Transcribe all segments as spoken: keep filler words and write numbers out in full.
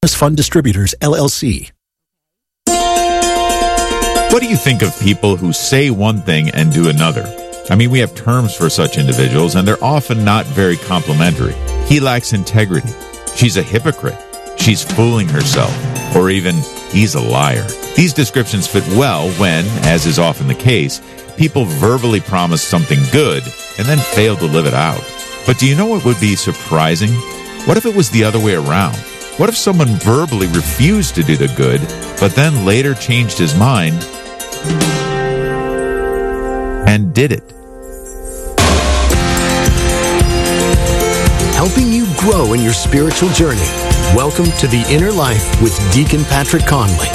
Harvest Fund Distributors, L L C. What do you think of people who say one thing and do another? I mean, we have terms for such individuals, and they're often not very complimentary. He lacks integrity. She's a hypocrite. She's fooling herself. Or even, he's a liar. These descriptions fit well when, as is often the case, people verbally promise something good and then fail to live it out. But do you know what would be surprising? What if it was the other way around? What if someone verbally refused to do the good, but then later changed his mind and did it? Helping you grow in your spiritual journey. Welcome to The Inner Life with Deacon Patrick Conley.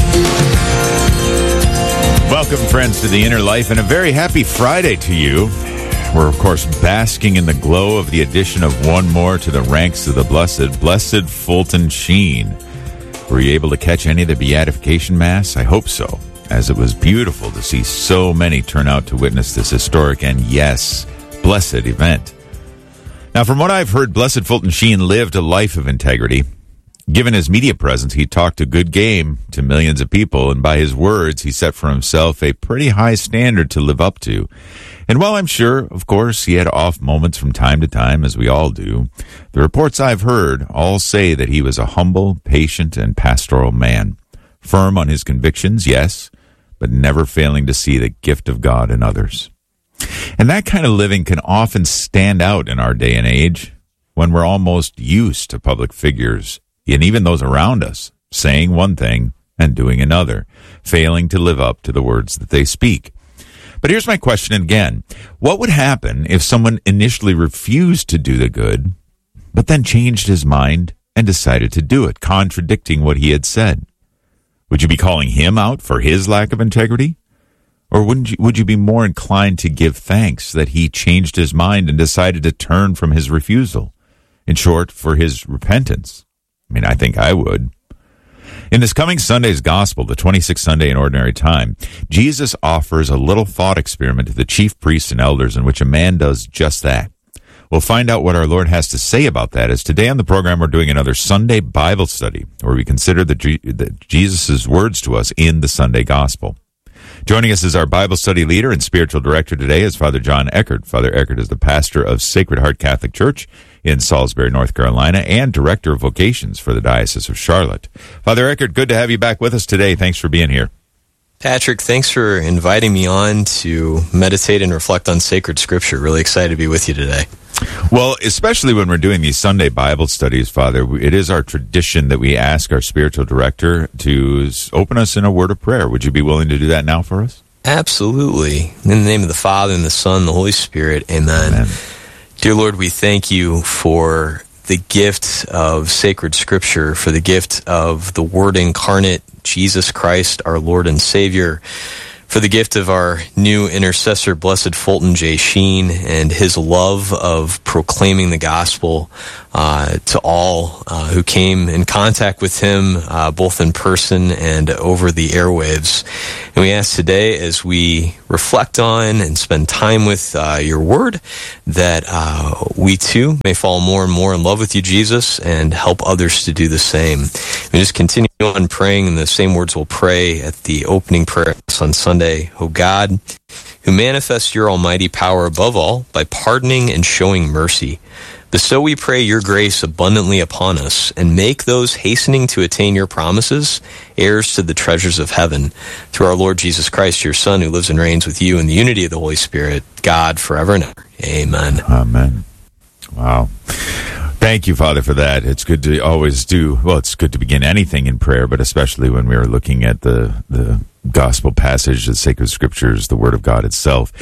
Welcome, friends, to The Inner Life, and a very happy Friday to you. We're, of course, basking in the glow of the addition of one more to the ranks of the blessed, Blessed Fulton Sheen. Were you able to catch any of the beatification mass? I hope so, as it was beautiful to see so many turn out to witness this historic and, yes, blessed event. Now, from what I've heard, Blessed Fulton Sheen lived a life of integrity. Given his media presence, he talked a good game to millions of people, and by his words, he set for himself a pretty high standard to live up to. And while I'm sure, of course, he had off moments from time to time, as we all do, the reports I've heard all say that he was a humble, patient, and pastoral man. Firm on his convictions, yes, but never failing to see the gift of God in others. And that kind of living can often stand out in our day and age when we're almost used to public figures, and even those around us, saying one thing and doing another, failing to live up to the words that they speak. But here's my question again. What would happen if someone initially refused to do the good, but then changed his mind and decided to do it, contradicting what he had said? Would you be calling him out for his lack of integrity? Or wouldn't you, would you be more inclined to give thanks that he changed his mind and decided to turn from his refusal? In short, for his repentance. I mean, I think I would. In this coming Sunday's Gospel, the twenty-sixth Sunday in Ordinary Time, Jesus offers a little thought experiment to the chief priests and elders in which a man does just that. We'll find out what our Lord has to say about that, as today on the program we're doing another Sunday Bible study, where we consider the, the Jesus' words to us in the Sunday Gospel. Joining us as our Bible study leader and spiritual director today is Father John Eckert. Father Eckert is the pastor of Sacred Heart Catholic Church in Salisbury, North Carolina, and director of vocations for the Diocese of Charlotte. Father Eckert, good to have you back with us today. Thanks for being here. Patrick, thanks for inviting me on to meditate and reflect on sacred scripture. Really excited to be with you today. Well, especially when we're doing these Sunday Bible studies, Father, it is our tradition that we ask our spiritual director to open us in a word of prayer. Would you be willing to do that now for us? Absolutely. In the name of the Father, and the Son, and the Holy Spirit, amen. Amen. Dear Lord, we thank you for the gift of sacred scripture, for the gift of the Word incarnate, Jesus Christ, our Lord and Savior, for the gift of our new intercessor, Blessed Fulton J. Sheen, and his love of proclaiming the gospel uh, to all uh, who came in contact with him, uh, both in person and over the airwaves. And we ask today, as we reflect on and spend time with uh, your word, that uh, we too may fall more and more in love with you, Jesus, and help others to do the same. We just continue on praying in the same words we'll pray at the opening prayer on Sunday. O God, who manifests your almighty power above all by pardoning and showing mercy, bestow, we pray, your grace abundantly upon us, and make those hastening to attain your promises heirs to the treasures of heaven. Through our Lord Jesus Christ, your Son, who lives and reigns with you in the unity of the Holy Spirit, God, forever and ever. Amen. Amen. Wow. Thank you, Father, for that. It's good to always do, well, it's good to begin anything in prayer, but especially when we are looking at the, the gospel passage, the sacred scriptures, the Word of God itself.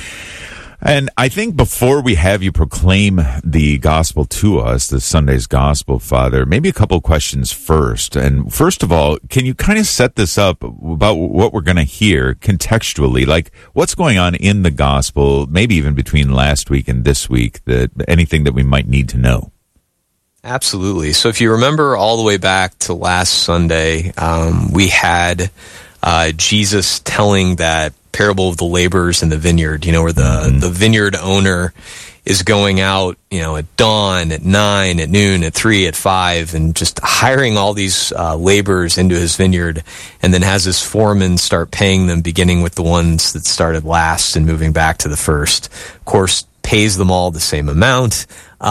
And I think before we have you proclaim the gospel to us, the Sunday's gospel, Father, maybe a couple of questions first. And first of all, can you kind of set this up about what we're going to hear contextually? Like, what's going on in the gospel, maybe even between last week and this week, that anything that we might need to know? Absolutely. So if you remember all the way back to last Sunday, um, we had uh, Jesus telling that parable of the laborers in the vineyard, you know, where the, mm-hmm. the vineyard owner is going out, you know, at dawn, at nine, at noon, at three, at five, and just hiring all these uh, laborers into his vineyard, and then has his foreman start paying them, beginning with the ones that started last and moving back to the first. Of course, pays them all the same amount,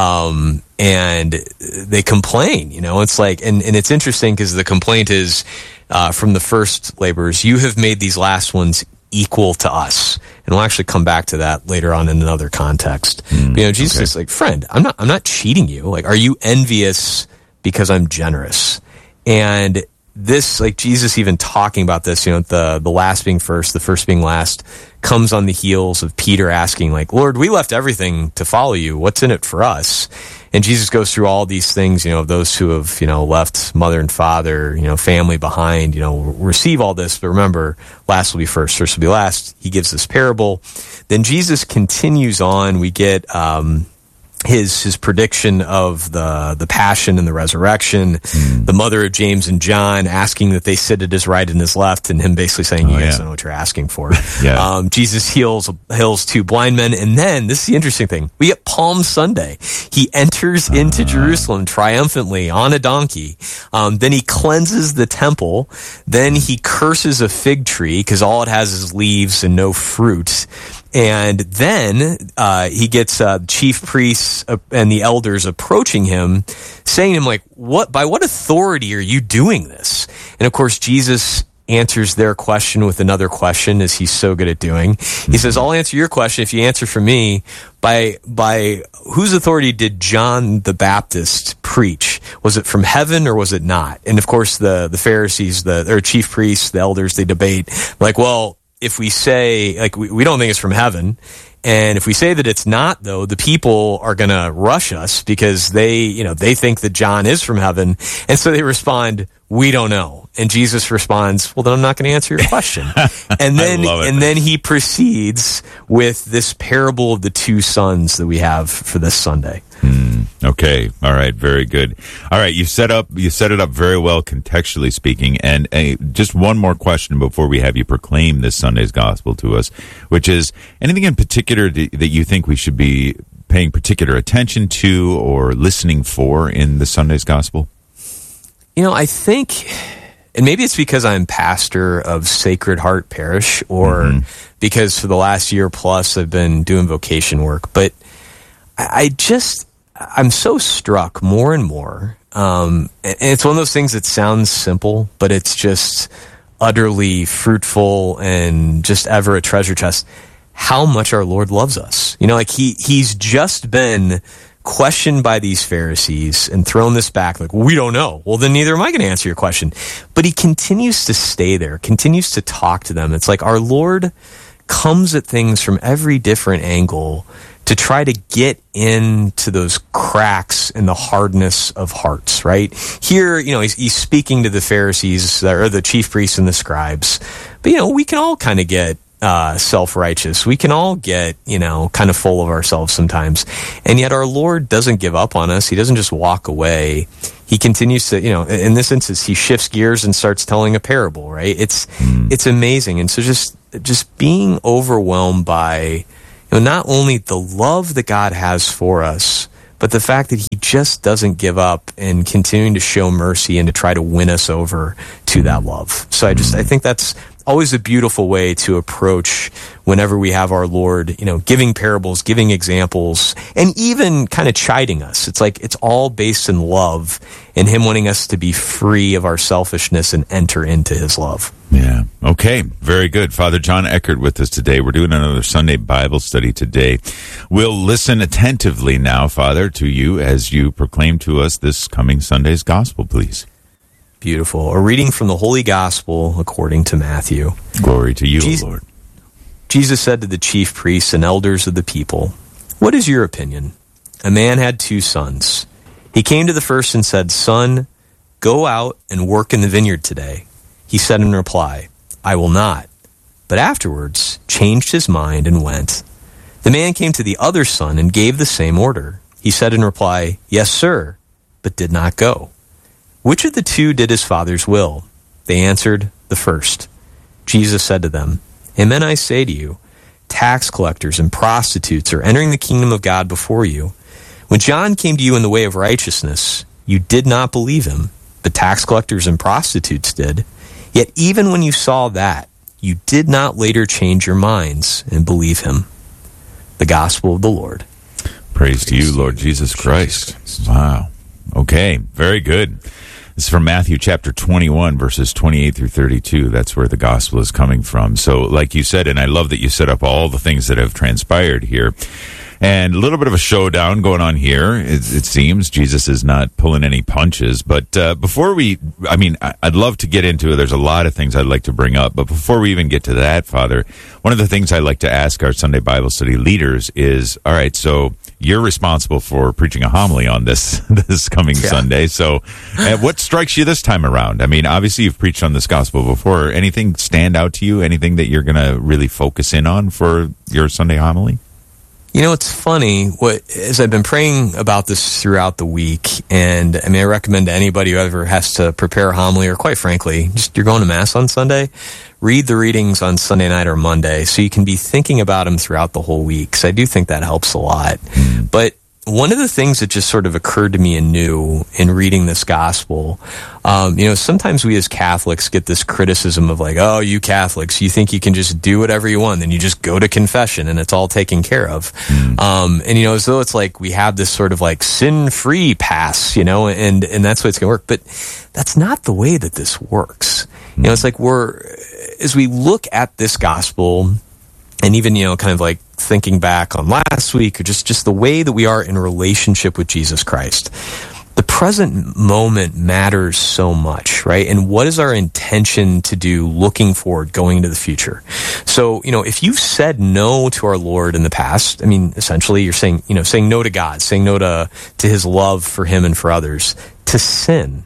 um, and they complain, you know, it's like, and, and it's interesting because the complaint is uh, from the first laborers, you have made these last ones equal to us. And we'll actually come back to that later on in another context. Mm, but, you know, Jesus okay. is like, friend, I'm not, I'm not cheating you. Like, are you envious because I'm generous? And this, like Jesus even talking about this, you know, the, the last being first, the first being last, comes on the heels of Peter asking, like, Lord, we left everything to follow you. What's in it for us? And Jesus goes through all these things, you know, those who have, you know, left mother and father, you know, family behind, you know, receive all this. But remember, last will be first, first will be last. He gives this parable. Then Jesus continues on. We get, um, his his prediction of the the passion and the resurrection, mm. the mother of James and John asking that they sit at his right and his left, and him basically saying, you oh, guys yeah. don't know what you're asking for. yeah. um, Jesus heals heals two blind men, and then, this is the interesting thing, we get Palm Sunday. He enters uh. into Jerusalem triumphantly on a donkey. Um, then he cleanses the temple. Then he curses a fig tree, because all it has is leaves and no fruit. And then uh, he gets uh, chief priests uh, and the elders approaching him, saying to him, like, "What? By what authority are you doing this?" And of course, Jesus answers their question with another question, as he's so good at doing. He says, "I'll answer your question if you answer for me. By by whose authority did John the Baptist preach? Was it from heaven or was it not?" And of course, the the Pharisees, the or chief priests, the elders, they debate, like, well, if we say, like, we, we don't think it's from heaven, and if we say that it's not, though, the people are going to rush us because they, you know, they think that John is from heaven. And so they respond, we don't know. And Jesus responds, well, then I'm not going to answer your question. And then, and then he proceeds with this parable of the two sons that we have for this Sunday. Mm, okay. All right. Very good. All right. You set up, you set it up very well, contextually speaking. And uh, just one more question before we have you proclaim this Sunday's gospel to us, which is anything in particular that you think we should be paying particular attention to or listening for in the Sunday's gospel? You know, I think, and maybe it's because I'm pastor of Sacred Heart Parish, or mm-hmm. because for the last year plus I've been doing vocation work, but I just, I'm so struck more and more. Um, and it's one of those things that sounds simple, but it's just utterly fruitful and just ever a treasure chest, how much our Lord loves us. You know, like he, he's just been questioned by these Pharisees and thrown this back, like, well, we don't know. Well, then neither am I going to answer your question. But he continues to stay there, continues to talk to them. It's like our Lord comes at things from every different angle to try to get into those cracks in the hardness of hearts, right? Here, you know, he's, he's speaking to the Pharisees, or the chief priests and the scribes. But, you know, we can all kind of get uh, self-righteous. We can all get, you know, kind of full of ourselves sometimes. And yet our Lord doesn't give up on us. He doesn't just walk away. He continues to, you know, in this instance, he shifts gears and starts telling a parable, right? It's, mm. it's amazing. And so just, just being overwhelmed by, you know, not only the love that God has for us, but the fact that he just doesn't give up and continuing to show mercy and to try to win us over to that love. So I just, I think that's always a beautiful way to approach whenever we have our Lord, you know, giving parables, giving examples, and even kind of chiding us. It's like, it's all based in love and him wanting us to be free of our selfishness and enter into his love. Yeah. Okay. Very good. Father John Eckert with us today. We're doing another Sunday Bible study today. We'll listen attentively now, Father, to you as you proclaim to us this coming Sunday's gospel, please. Beautiful. A reading from the Holy Gospel according to Matthew. Glory to you, Jesus, Lord. Jesus said to the chief priests and elders of the people, "What is your opinion? A man had two sons. He came to the first and said, 'Son, go out and work in the vineyard today.' He said in reply, 'I will not.' But afterwards changed his mind and went. The man came to the other son and gave the same order. He said in reply, 'Yes, sir,' but did not go. Which of the two did his father's will?" They answered, "The first." Jesus said to them, "Amen, I say to you, tax collectors and prostitutes are entering the kingdom of God before you. When John came to you in the way of righteousness, you did not believe him, but tax collectors and prostitutes did. Yet even when you saw that, you did not later change your minds and believe him. The gospel of the Lord. Praise, Praise to you, Lord Jesus Christ. Jesus Christ. Wow. Okay, very good. This is from Matthew chapter twenty-one, verses twenty-eight through thirty-two. That's where the gospel is coming from. So, like you said, and I love that you set up all the things that have transpired here. And a little bit of a showdown going on here. It, it seems Jesus is not pulling any punches. But uh, before we, I mean, I'd love to get into it. There's a lot of things I'd like to bring up. But before we even get to that, Father, one of the things I like to ask our Sunday Bible study leaders is, all right, so you're responsible for preaching a homily on this this coming yeah. Sunday. So uh, what strikes you this time around? I mean, obviously you've preached on this gospel before. Anything stand out to you? Anything that you're going to really focus in on for your Sunday homily? You know, it's funny, what, as I've been praying about this throughout the week, and I mean, I recommend to anybody who ever has to prepare a homily, or quite frankly, just you're going to Mass on Sunday, read the readings on Sunday night or Monday, so you can be thinking about them throughout the whole week, because I do think that helps a lot. But one of the things that just sort of occurred to me anew in reading this gospel, um, you know, sometimes we as Catholics get this criticism of like, oh, you Catholics, you think you can just do whatever you want, then you just go to confession and it's all taken care of. Mm. Um, and, you know, as though it's like we have this sort of like sin-free pass, you know, and, and that's what it's going to work. But that's not the way that this works. Mm. You know, it's like we're, as we look at this gospel, and even, you know, kind of like thinking back on last week, or just, just the way that we are in relationship with Jesus Christ, the present moment matters so much, right? And what is our intention to do looking forward, going into the future? So, you know, if you've said no to our Lord in the past, I mean, essentially you're saying, you know, saying no to God, saying no to, to his love for him and for others, to sin.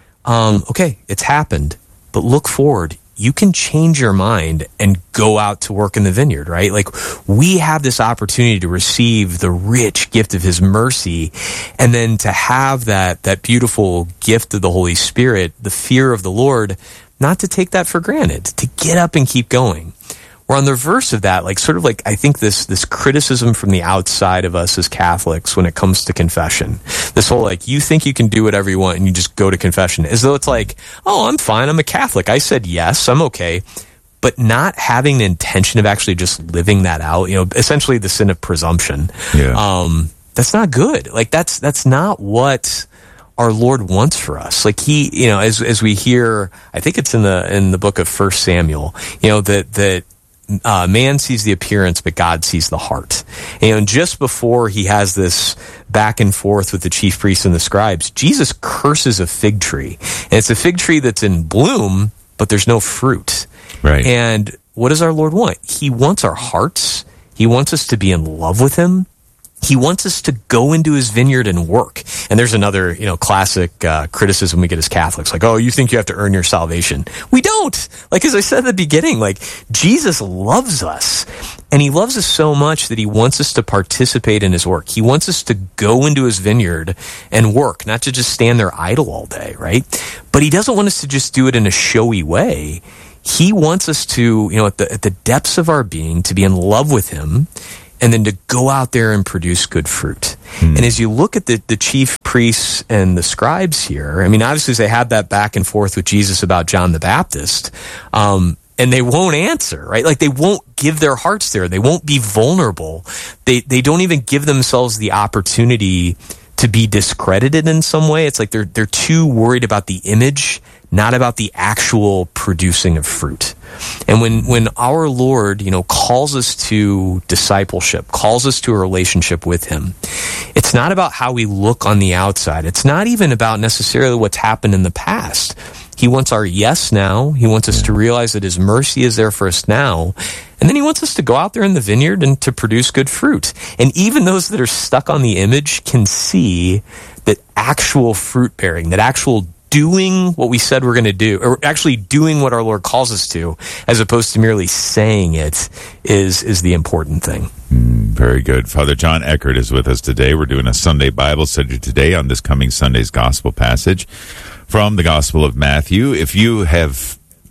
Um, okay, it's happened, but look forward. You can change your mind and go out to work in the vineyard, right? Like, we have this opportunity to receive the rich gift of his mercy, and then to have that, that beautiful gift of the Holy Spirit, the fear of the Lord, not to take that for granted, to get up and keep going. We're on the reverse of that, like sort of like, I think this, this criticism from the outside of us as Catholics when it comes to confession. This whole like, you think you can do whatever you want and you just go to confession. As though it's like, oh, I'm fine, I'm a Catholic. I said yes, I'm okay. But not having the intention of actually just living that out, you know, essentially the sin of presumption. Yeah. Um, that's not good. Like, that's, that's not what our Lord wants for us. Like, he, you know, as, as we hear, I think it's in the, in the book of First Samuel, you know, that, that, Uh, man sees the appearance, but God sees the heart. And just before he has this back and forth with the chief priests and the scribes, Jesus curses a fig tree. And it's a fig tree that's in bloom, but there's no fruit. Right. And what does our Lord want? He wants our hearts. He wants us to be in love with him. He wants us to go into his vineyard and work. And there's another, you know, classic uh, criticism we get as Catholics, like, oh, you think you have to earn your salvation. We don't. Like, as I said at the beginning, like, Jesus loves us. And he loves us so much that he wants us to participate in his work. He wants us to go into his vineyard and work, not to just stand there idle all day, right? But he doesn't want us to just do it in a showy way. He wants us to, you know, at the, at the depths of our being, to be in love with him, and then to go out there and produce good fruit. Hmm. And as you look at the, the chief priests and the scribes here, I mean, obviously they had that back and forth with Jesus about John the Baptist, um, and they won't answer, right? Like, they won't give their hearts there. They won't be vulnerable. They they don't even give themselves the opportunity to be discredited in some way. It's like they're they're too worried about the image, not about the actual producing of fruit. And when, when our Lord, you know, calls us to discipleship, calls us to a relationship with him, it's not about how we look on the outside. It's not even about necessarily what's happened in the past. He wants our yes now. He wants us to realize that his mercy is there for us now. And then he wants us to go out there in the vineyard and to produce good fruit. And even those that are stuck on the image can see that actual fruit bearing, that actual doing what we said we're going to do, or actually doing what our Lord calls us to, as opposed to merely saying it, is is the important thing. Mm, very good. Father John Eckert is with us today. We're doing a Sunday Bible study today on this coming Sunday's gospel passage from the Gospel of Matthew. If you have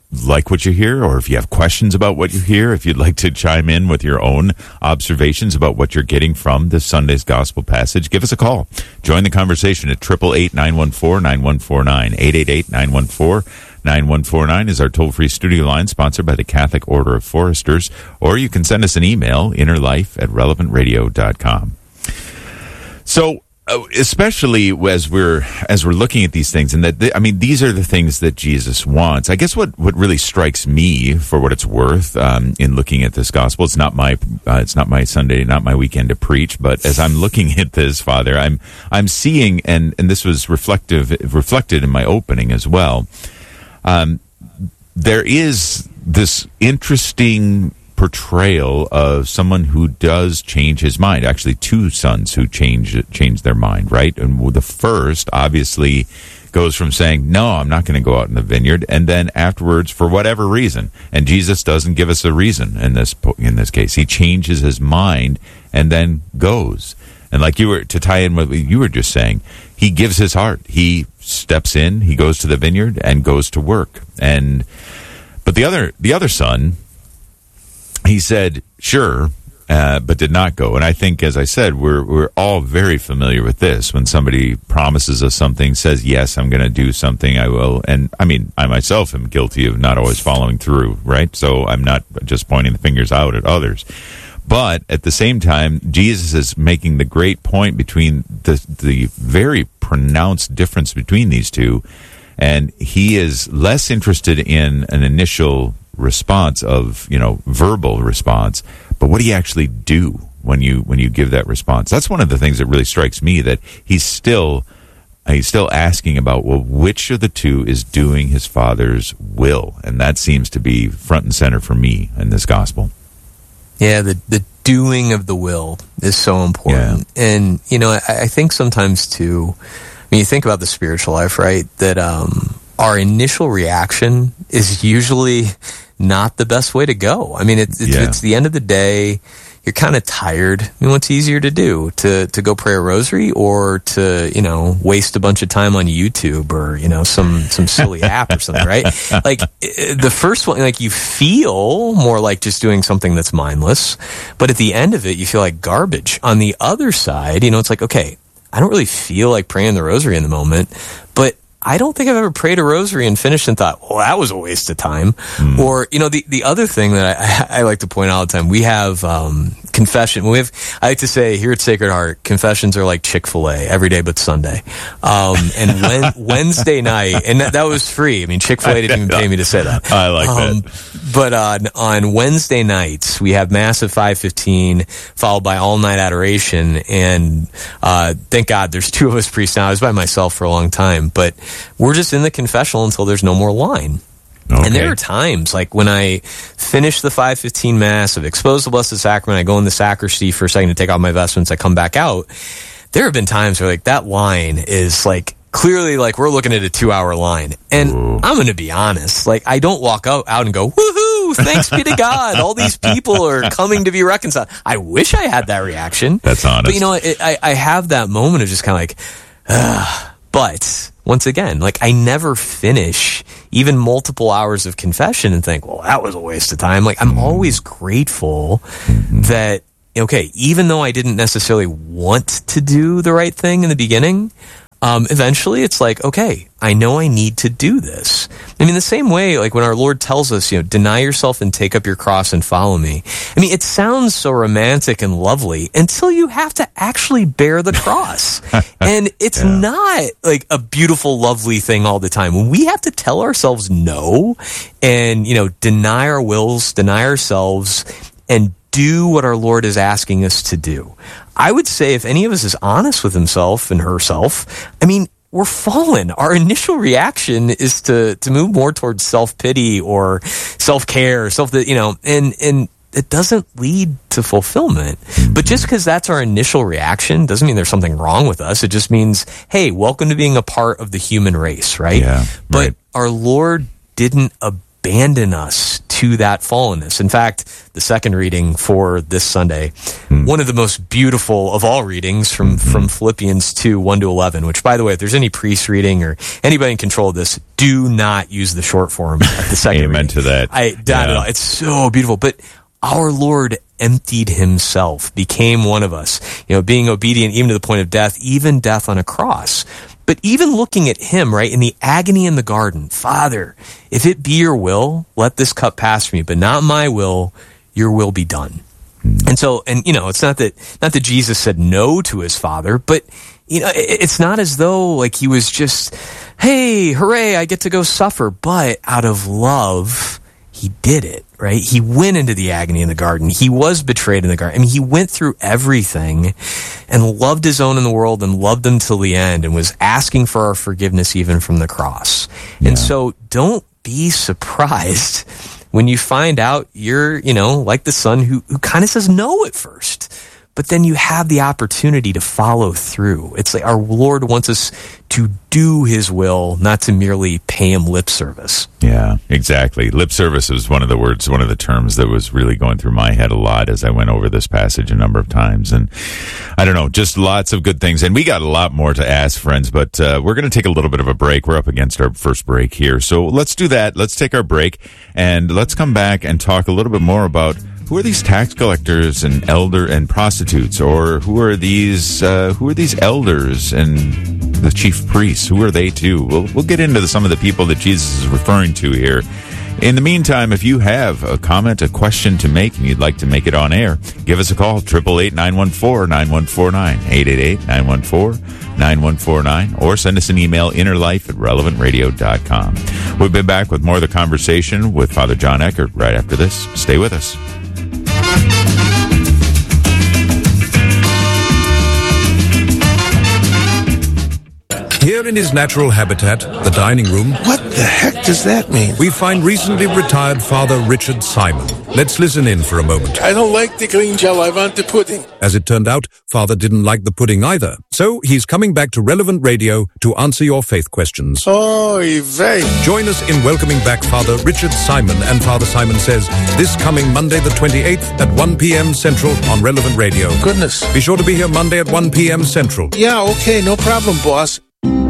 like what you hear, or if you have questions about what you hear, if you'd like to chime in with your own observations about what you're getting from this Sunday's gospel passage, give us a call. Join the conversation at eight eight eight, nine one four, nine one four nine. eight eight eight, nine one four, nine one four nine is our toll-free studio line, sponsored by the Catholic Order of Foresters. Or you can send us an email, innerlife at relevant radio dot com. So, Uh, especially as we're as we're looking at these things, and that th- I mean, these are the things that Jesus wants. I guess what, what really strikes me, for what it's worth, um, in looking at this gospel, it's not my uh, it's not my Sunday, not my weekend to preach, but as I'm looking at this, Father, I'm I'm seeing, and and this was reflective reflected in my opening as well. Um, there is this interesting portrayal of someone who does change his mind. Actually, two sons who change change their mind, right? And the first obviously goes from saying, no, I'm not going to go out in the vineyard, and then afterwards, for whatever reason, and Jesus doesn't give us a reason in this in this case, he changes his mind and then goes. And like you were, to tie in what you were just saying, he gives his heart. He steps in, he goes to the vineyard and goes to work. And but the other the other son, he said, sure, uh, but did not go. And I think, as I said, we're we're all very familiar with this. When somebody promises us something, says, yes, I'm going to do something, I will. And, I mean, I myself am guilty of not always following through, right? So I'm not just pointing the fingers out at others. But at the same time, Jesus is making the great point between the the very pronounced difference between these two. And he is less interested in an initial response of, you know, verbal response, but what do you actually do when you when you give that response? That's one of the things that really strikes me, that he's still he's still asking about, well, which of the two is doing his Father's will? And that seems to be front and center for me in this gospel. Yeah, the the doing of the will is so important. Yeah. And, you know, I, I think sometimes too, when you think about the spiritual life, right, that um, our initial reaction is usually not the best way to go. I mean, it's, it's, yeah. it's the end of the day. You're kind of tired. I mean, what's easier to do? To to go pray a rosary, or to, you know, waste a bunch of time on YouTube, or, you know, some, some silly app or something, right? Like, the first one, like, you feel more like just doing something that's mindless, but at the end of it, you feel like garbage. On the other side, you know, it's like, okay, I don't really feel like praying the rosary in the moment, but I don't think I've ever prayed a rosary and finished and thought, well, that was a waste of time. Mm. Or, you know, the, the other thing that I, I like to point out all the time, we have um, confession. We have, I like to say here at Sacred Heart, confessions are like Chick-fil-A, every day but Sunday. Um, and when, Wednesday night, and that, that was free. I mean, Chick-fil-A didn't even pay me to say that. I like um, that. But on, on Wednesday nights, we have Mass at five fifteen, followed by all-night adoration. And uh, thank God there's two of us priests now. I was by myself for a long time, but we're just in the confessional until there's no more line. Okay. And there are times, like when I finish the five fifteen Mass, I've exposed the Blessed Sacrament, I go in the sacristy for a second to take off my vestments, I come back out. There have been times where, like, that line is, like, clearly, like, we're looking at a two-hour line. And Ooh. I'm going to be honest, like, I don't walk out, out and go, woohoo, thanks be to God, all these people are coming to be reconciled. I wish I had that reaction. That's honest. But, you know, it, I, I have that moment of just kind of like, ugh. But once again, like, I never finish even multiple hours of confession and think, well, that was a waste of time. Like, I'm mm-hmm. always grateful mm-hmm. that, okay, even though I didn't necessarily want to do the right thing in the beginning, um, eventually it's like, okay, I know I need to do this. I mean, the same way, like, when our Lord tells us, you know, deny yourself and take up your cross and follow me. I mean, it sounds so romantic and lovely until you have to actually bear the cross. And it's yeah. not like a beautiful, lovely thing all the time. When we have to tell ourselves no and, you know, deny our wills, deny ourselves, and do what our Lord is asking us to do. I would say if any of us is honest with himself and herself, I mean, we're fallen. Our initial reaction is to, to move more towards self-pity or self-care, self, you know, and, and it doesn't lead to fulfillment. But just because that's our initial reaction doesn't mean there's something wrong with us. It just means, hey, welcome to being a part of the human race, right? Yeah, but right. Our Lord didn't abandon us into that fallenness. In fact, the second reading for this Sunday, mm. one of the most beautiful of all readings from, mm-hmm. from Philippians two, one to eleven, which, by the way, if there's any priest reading or anybody in control of this, do not use the short form at the second Amen reading. to that. I, not yeah. at all. It's so beautiful. But our Lord emptied himself, became one of us, you know, being obedient even to the point of death, even death on a cross. But even looking at him, right, in the agony in the garden, Father, if it be your will, let this cup pass from me, but not my will, your will be done. And so, and you know, it's not that, not that Jesus said no to his Father, but you know, it's not as though like he was just, hey, hooray, I get to go suffer, but out of love, he did it, right? He went into the agony in the garden. He was betrayed in the garden. I mean, he went through everything and loved his own in the world and loved them till the end and was asking for our forgiveness even from the cross. Yeah. And so don't be surprised when you find out you're, you know, like the son who, who kind of says no at first, but then you have the opportunity to follow through. It's like our Lord wants us to do his will, not to merely pay him lip service. Yeah, exactly. Lip service was one of the words, one of the terms that was really going through my head a lot as I went over this passage a number of times. And I don't know, just lots of good things. And we got a lot more to ask, friends, but uh, we're going to take a little bit of a break. We're up against our first break here. So let's do that. Let's take our break and let's come back and talk a little bit more about who are these tax collectors and elder and prostitutes, or who are these uh, who are these elders and the chief priests? Who are they too? We'll we'll get into the, some of the people that Jesus is referring to here. In the meantime, if you have a comment, a question to make, and you'd like to make it on air, give us a call, eight eight eight, nine one four, nine one four nine, eight eight eight, nine one four, nine one four nine, or send us an email, innerlife at relevant radio dot com. We'll be back with more of the conversation with Father John Eckert right after this. Stay with us. Here in his natural habitat, the dining room... What the heck does that mean? ...we find recently retired Father Richard Simon. Let's listen in for a moment. I don't like the green gel, I want the pudding. As it turned out, Father didn't like the pudding either. So he's coming back to Relevant Radio to answer your faith questions. Oh, vey. Join us in welcoming back Father Richard Simon. And Father Simon says, this coming Monday the twenty-eighth at one p.m. Central on Relevant Radio. Goodness. Be sure to be here Monday at one p.m. Central. Yeah, okay, no problem, boss.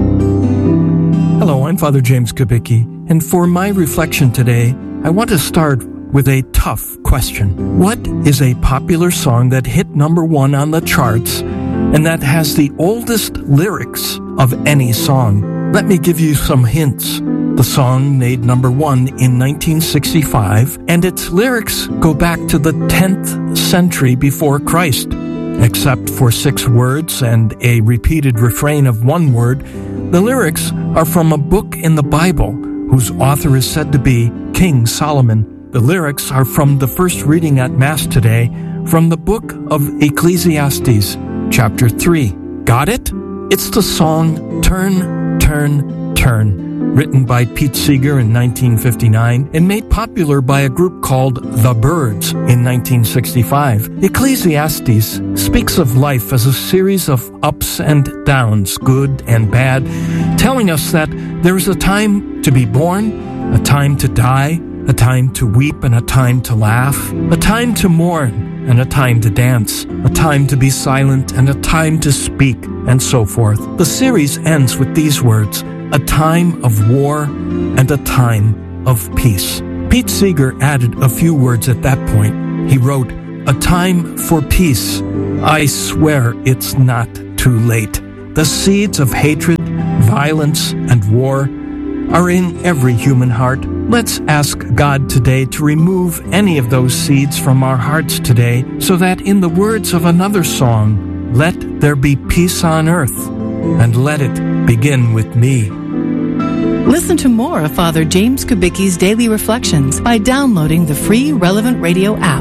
Hello, I'm Father James Kubicki, and for my reflection today, I want to start with a tough question. What is a popular song that hit number one on the charts and that has the oldest lyrics of any song? Let me give you some hints. The song made number one in nineteen sixty-five, and its lyrics go back to the tenth century before Christ. Except for six words and a repeated refrain of one word, the lyrics are from a book in the Bible whose author is said to be King Solomon. The lyrics are from the first reading at Mass today from the book of Ecclesiastes, chapter three. Got it? It's the song Turn, Turn, Turn, written by Pete Seeger in nineteen fifty-nine and made popular by a group called The Byrds in nineteen sixty-five. Ecclesiastes speaks of life as a series of ups and downs, good and bad, telling us that there is a time to be born, a time to die, a time to weep and a time to laugh, a time to mourn and a time to dance, a time to be silent and a time to speak, and so forth. The series ends with these words, a time of war and a time of peace. Pete Seeger added a few words at that point. He wrote, a time for peace. I swear it's not too late. The seeds of hatred, violence, and war are in every human heart. Let's ask God today to remove any of those seeds from our hearts today, so that in the words of another song, let there be peace on earth, and let it begin with me. Listen to more of Father James Kubicki's Daily Reflections by downloading the free Relevant Radio app.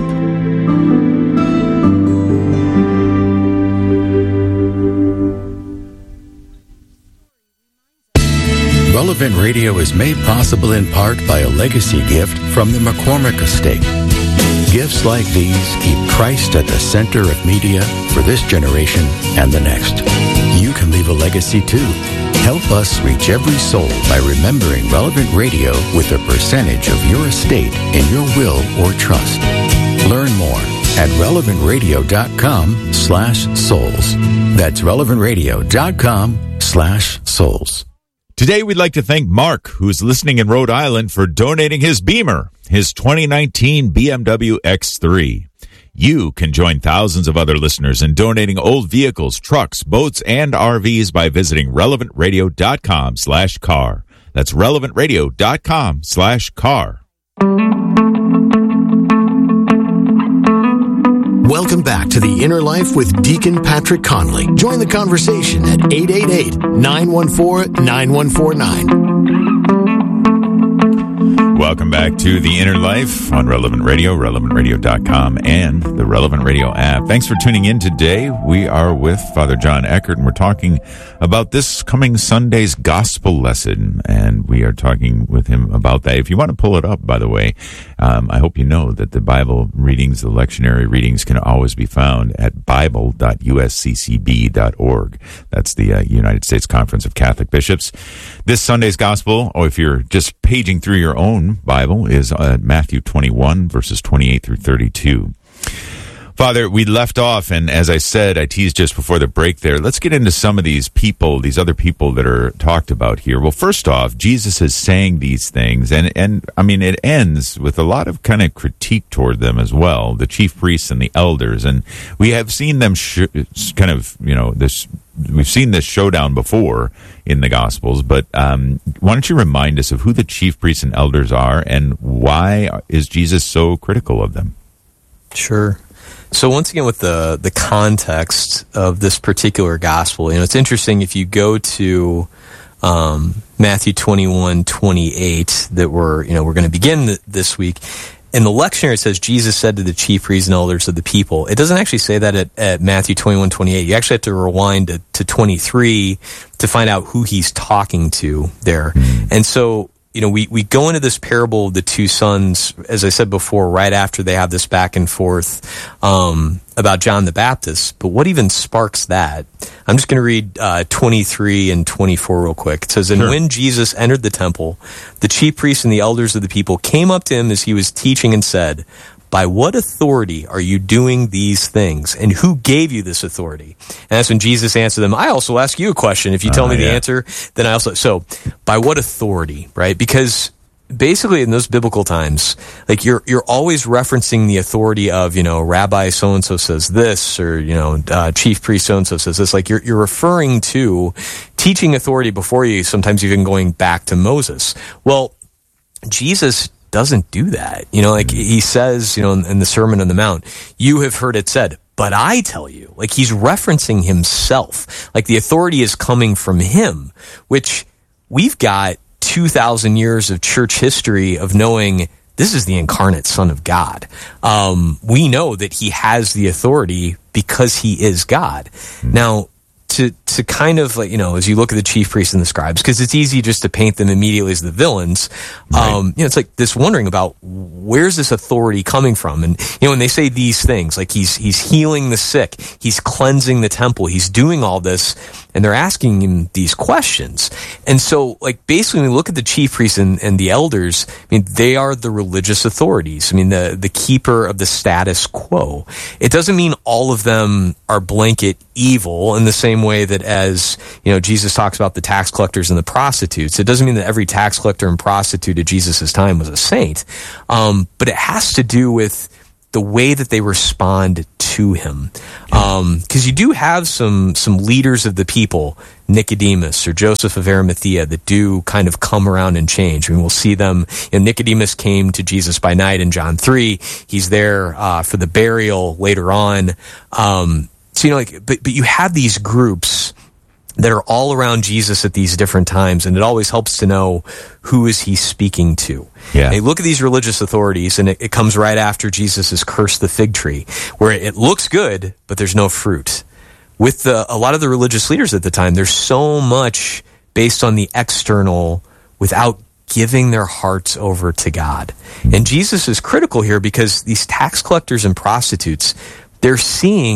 Relevant Radio is made possible in part by a legacy gift from the McCormick Estate. Gifts like these keep Christ at the center of media for this generation and the next. You can leave a legacy too. Help us reach every soul by remembering Relevant Radio with a percentage of your estate in your will or trust. Learn more at relevantradio.com slash souls. That's relevantradio.com slash souls. Today, we'd like to thank Mark, who's listening in Rhode Island, for donating his Beamer, his twenty nineteen B M W X three. You can join thousands of other listeners in donating old vehicles, trucks, boats, and R Vs by visiting relevantradio.com slash car. That's relevantradio.com slash car. Welcome back to The Inner Life with Deacon Patrick Conley. Join the conversation at eight eight eight, nine one four, nine one four nine. Welcome back to The Inner Life on Relevant Radio, relevant radio dot com, and the Relevant Radio app. Thanks for tuning in today. We are with Father John Eckert, and we're talking about this coming Sunday's gospel lesson, and we are talking with him about that. If you want to pull it up, by the way, um, I hope you know that the Bible readings, the lectionary readings, can always be found at bible dot u s c c b dot org. That's the uh, United States Conference of Catholic Bishops. This Sunday's gospel, or if you're just paging through your own Bible, is uh, Matthew twenty-one, verses twenty-eight through thirty-two. Father, we left off, and as I said, I teased just before the break there, let's get into some of these people, these other people that are talked about here. Well, first off, Jesus is saying these things, and, and I mean, it ends with a lot of kind of critique toward them as well, the chief priests and the elders, and we have seen them sh- kind of, you know, this, we've seen this showdown before in the Gospels, but um, why don't you remind us of who the chief priests and elders are, and why is Jesus so critical of them? Sure. So once again, with the the context of this particular gospel, you know, it's interesting if you go to um, Matthew twenty-one, twenty-eight, that we're, you know, we're going to begin th- this week. In the lectionary, it says, Jesus said to the chief priests and elders of the people. It doesn't actually say that at, at Matthew twenty-one, twenty-eight. You actually have to rewind to, to twenty-three to find out who he's talking to there. And so, you know, we, we go into this parable of the two sons, as I said before, right after they have this back and forth um, about John the Baptist. But what even sparks that? I'm just going to read uh, twenty-three and twenty-four real quick. It says, And sure. When Jesus entered the temple, the chief priests and the elders of the people came up to him as he was teaching and said, By what authority are you doing these things? And who gave you this authority? And that's when Jesus answered them, I also ask you a question. If you tell uh, me the yeah. answer, then I also... So, by what authority, right? Because basically in those biblical times, like you're you're always referencing the authority of, you know, Rabbi so-and-so says this, or, you know, uh, chief priest so-and-so says this. Like you're you're referring to teaching authority before you, sometimes even going back to Moses. Well, Jesus doesn't do that. You know, like he says, you know, in, in the Sermon on the Mount, you have heard it said, but I tell you. Like he's referencing himself. Like the authority is coming from him, which we've got two thousand years of church history of knowing this is the incarnate Son of God. Um, we know that he has the authority because he is God. Now, to to kind of, like, you know, as you look at the chief priests and the scribes, because it's easy just to paint them immediately as the villains, right. um, you know, it's like this wondering about where's this authority coming from? And, you know, when they say these things, like he's he's healing the sick, he's cleansing the temple, he's doing all this, and they're asking him these questions. And so, like, basically, when we look at the chief priests and, and the elders, I mean, they are the religious authorities. I mean, the, the keeper of the status quo. It doesn't mean all of them are blanket evil in the same way that as, you know, Jesus talks about the tax collectors and the prostitutes. It doesn't mean that every tax collector and prostitute at Jesus' time was a saint. Um, but it has to do with the way that they respond to him. Um, cause you do have some, some leaders of the people, Nicodemus or Joseph of Arimathea, that do kind of come around and change. I mean, we'll see them, you know, Nicodemus came to Jesus by night in John three. He's there, uh, for the burial later on. Um, so, you know, like, but, but you have these groups that are all around Jesus at these different times, and it always helps to know who is he speaking to. Yeah. They look at these religious authorities, and it, it comes right after Jesus has cursed the fig tree, where it looks good, but there's no fruit. With the, a lot of the religious leaders at the time, there's so much based on the external without giving their hearts over to God. And Jesus is critical here because these tax collectors and prostitutes, they're seeing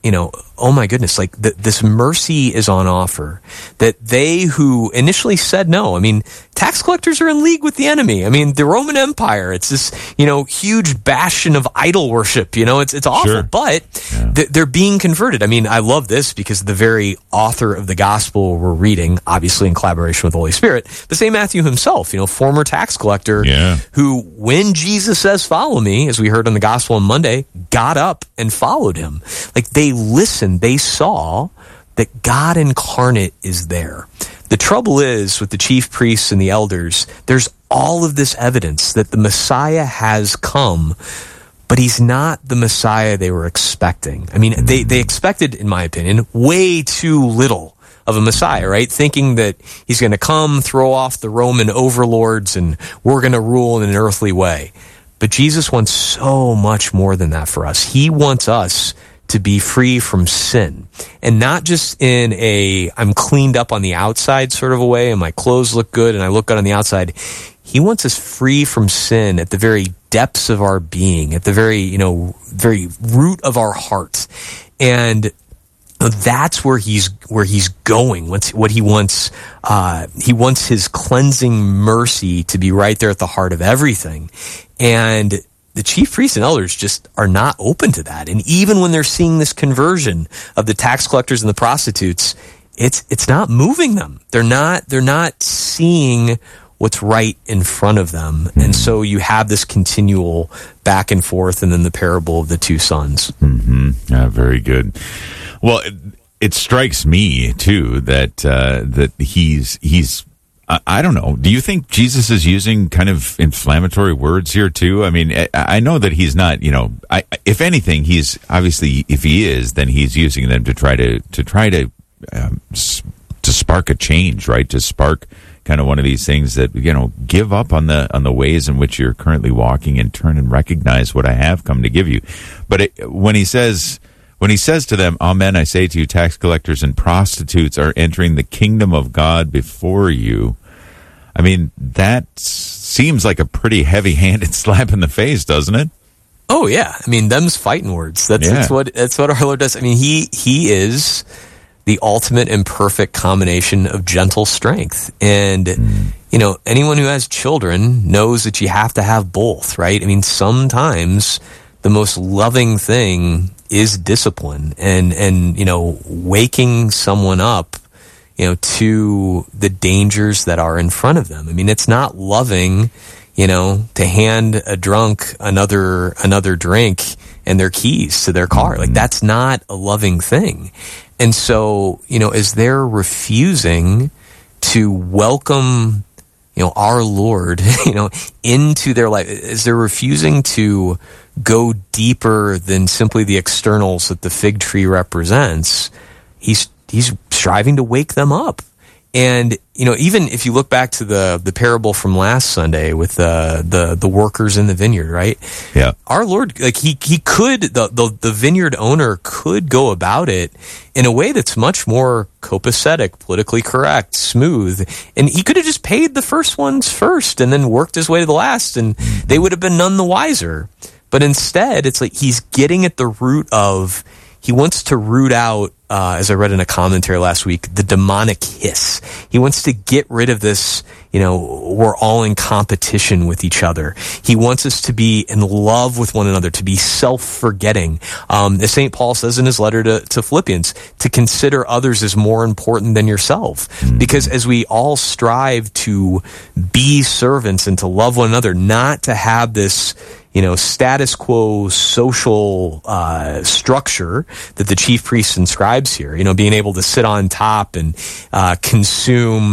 you know, oh my goodness, like th- this mercy is on offer, that they who initially said no, I mean, tax collectors are in league with the enemy. I mean, the Roman Empire, it's this, you know, huge bastion of idol worship, you know, it's it's awful, Sure. but Yeah. th- they're being converted. I mean, I love this because the very author of the gospel we're reading, obviously in collaboration with the Holy Spirit, the same Matthew himself, you know, former tax collector, Yeah. who, when Jesus says, follow me, as we heard on the gospel on Monday, got up and followed him. Like, they listened, they saw that God incarnate is there. The trouble is, with the chief priests and the elders, there's all of this evidence that the Messiah has come, but he's not the Messiah they were expecting. I mean, they, they expected, in my opinion, way too little of a Messiah, right? Thinking that he's going to come, throw off the Roman overlords, and we're going to rule in an earthly way. But Jesus wants so much more than that for us. He wants us to be free from sin, and not just in a I'm cleaned up on the outside sort of a way, and my clothes look good and I look good on the outside. He wants us free from sin at the very depths of our being, at the very, you know, very root of our heart. And that's where he's where he's going. What's what he wants? Uh, he wants his cleansing mercy to be right there at the heart of everything. And the chief priests and elders just are not open to that. And even when they're seeing this conversion of the tax collectors and the prostitutes, it's it's not moving them. They're not they're not seeing what's right in front of them. And so you have this continual back and forth, and then the parable of the two sons. Mm-hmm. Yeah, very good. Well, it, it strikes me too that uh, that he's he's. I, I don't know. Do you think Jesus is using kind of inflammatory words here too? I mean, I, I know that he's not. You know, I, if anything, he's obviously, if he is, then he's using them to try to to try to um, to spark a change, right? To spark kind of one of these things that, you know, give up on the on the ways in which you're currently walking and turn and recognize what I have come to give you. But it, when he says. When he says to them, amen, I say to you, tax collectors and prostitutes are entering the kingdom of God before you. I mean, that seems like a pretty heavy-handed slap in the face, doesn't it? Oh, yeah. I mean, them's fighting words. That's, Yeah. that's what that's what our Lord does. I mean, he he is the ultimate and perfect combination of gentle strength. And, mm. you know, anyone who has children knows that you have to have both, right? I mean, sometimes the most loving thing is discipline and, and, you know, waking someone up, you know, to the dangers that are in front of them. I mean, it's not loving, you know, to hand a drunk another, another drink and their keys to their car. Like, that's not a loving thing. And so, you know, as they're refusing to welcome, you know, our Lord, you know, into their life, as they're refusing to go deeper than simply the externals that the fig tree represents, he's he's striving to wake them up. And, you know, even if you look back to the the parable from last Sunday with the the, the workers in the vineyard, right? Yeah. Our Lord, like he he could the, the the vineyard owner could go about it in a way that's much more copacetic, politically correct, smooth, and he could have just paid the first ones first and then worked his way to the last, and they would have been none the wiser. But instead, it's like he's getting at the root of, he wants to root out, uh, as I read in a commentary last week, the demonic hiss. He wants to get rid of this, you know, we're all in competition with each other. He wants us to be in love with one another, to be self-forgetting. Um, as Saint Paul says in his letter to, to Philippians, to consider others as more important than yourself. Mm-hmm. Because as we all strive to be servants and to love one another, not to have this, you know, status quo social uh, structure that the chief priest inscribes here, you know, being able to sit on top and uh, consume